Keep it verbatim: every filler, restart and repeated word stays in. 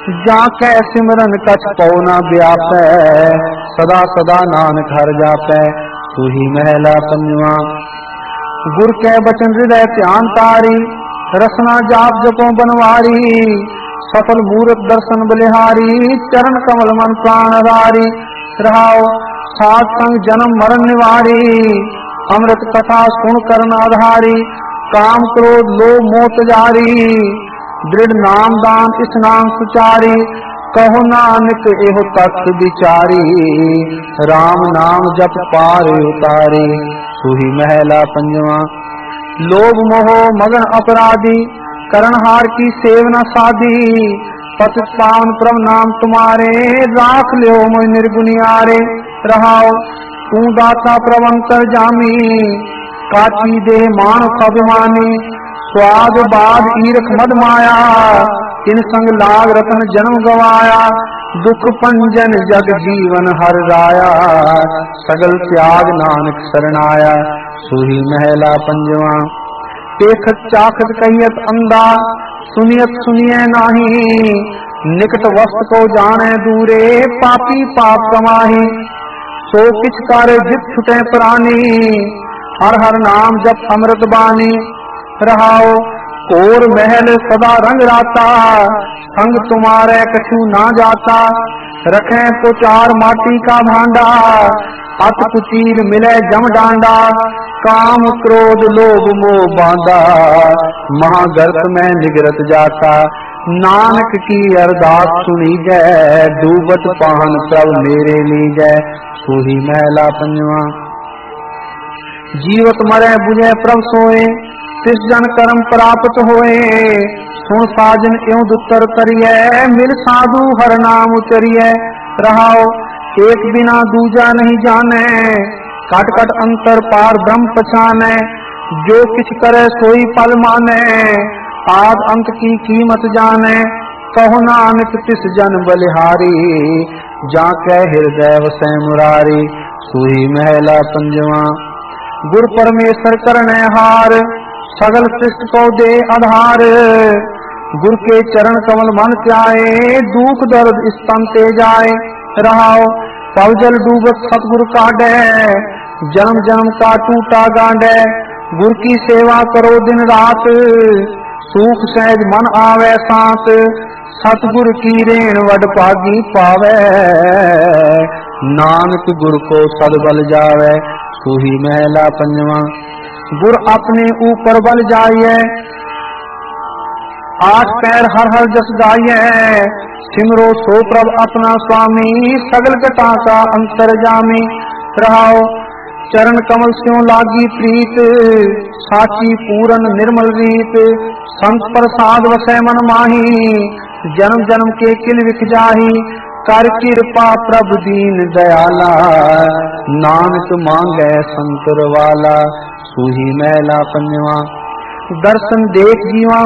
जाके सिमरन कछ पौ न व्यापै, सदा सदा नानक हर जापै। सुही महला पंजवा। गुर के बचन हृदय ध्यान तारी, रसना जाप जपो बनवारी। सफल मूरत दर्शन बलिहारी, चरण कमल मन प्राण रारी। रहाओ साध संग जन्म मरण निवारी, अमृत कथा सुन करन आधारी। काम क्रोध लोभ मोह त्यारी, दृढ़ नाम दान स्नान सुचारी। कहो नानक एहो तत्व विचारी, राम नाम जप पार उतारी। सुही महला पंजवा। लोभ मोह मगन अपराधी, करणहार की सेवना साधी। पतित पावन प्रभु नाम तुम्हारे, राख लियो मोहि निर्गुनियारे। रहाओ तू दाता प्रवंतर जामी, काची दे मानुष अभिमानी। स्वाद बाद ईरख मद माया, तिन संग लाग रतन जन्म गवाया। दुख पंजन जग जीवन हर राया, सगल त्याग नानक शरणाया। सुही महला पंजवा। देखत चाखत कहियत अंधा, सुनियत सुनिए नाही। निकट वस्त को जाने दूरे, पापी पाप कमाही। सो किछ कार्य जित छुटे प्राणी, हर हर नाम जप अमृत बानी। रहाओ कोर महल सदा रंग राता, संग तुम्हारे कछु ना जाता। रखे तो चार माटी का भांडा, अत कुचील मिले जम डांडा। काम क्रोध लोभ मोह बांधा, महागर्त में निगरत जाता। नानक की अरदास सुनी जय, डूबत पान प्रभ मेरे लीजै। सुही महला पंजवा। जीवत मरे बुझे प्रभ सोए, तिस जन कर्म प्राप्त होए। सुन साजन एवं दुत्तर करिए, मिल साधु हर नाम उचरिए। रहाओ एक बिना दूजा नहीं जाने, कट कट अंतर पार ब्रह्म पछाने। जो किछ करे सोई फल माने, आद अंत की कीमत जाने। कहो नानक तिस जन बलिहारी, जाके हृदय वसै मुरारी। सुही महला पंजवा। गुर परमेश्वर करने हार, सगल सृष्टि को दे आधार। गुर के चरण कमल मन त्याए, दुख दर्द स्तन ते जाए। रहाओ पल जल डूबत सतगुरु काढ़े, जन्म जन्म का टूटा गांडे। गुर की सेवा करो दिन रात, सूख सहज मन आवे सांस। सतगुर की रेण वड पागी पावे, नानक गुर को सदबल जावे। सुही महला पंजवा। गुर अपने ऊपर बल जाइए, आठ पैर हर हर जस गाइए। सिमरो सो प्रभ अपना स्वामी, सगल कथा का अंतर जामी। रहाओ चरण कमल स्यों लागी प्रीत, साची पूरन निर्मल रीत। संत प्रसाद वसै मन माही, जन्म जन्म के किल विख जाही। कर कृपा प्रभु दीन दयाला, नानक मांगे संतर वाला। सुही महला पंजवा। दर्शन देख जीवा